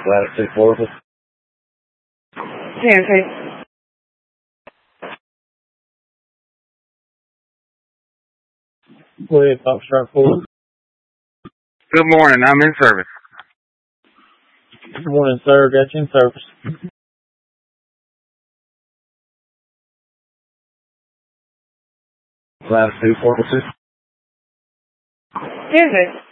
Latitude 4. Yeah, okay. Go ahead, Foxtrot 4. Good morning. I'm in service. Good morning, sir. Got you in service. Latitude 4. Yeah, okay.